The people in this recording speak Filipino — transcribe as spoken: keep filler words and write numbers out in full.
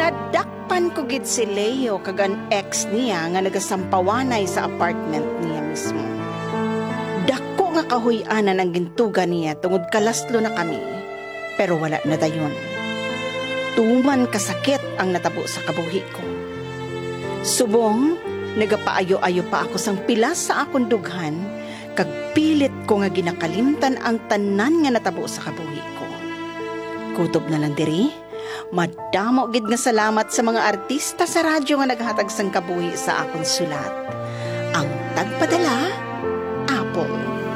Nadakpan ko gid si Leo kagan ex niya nga nagasampawanay sa apartment niya mismo. Dako nga kahuy-anan ang gintuga niya tungod kalaslo na kami, pero wala na dayon. Tuman kasakit ang natabo sa kabuhi ko. Subong, nagapaayo-ayo pa ako sang pilas sa akong dughan, kag pilit ko nga ginakalimtan ang tanan nga natabo sa kabuhi ko. Kutob na lang diri, madamo gid nga salamat sa mga artista sa radyo nga naghatag sang kabuhi sa akong sulat. Ang tagpadala,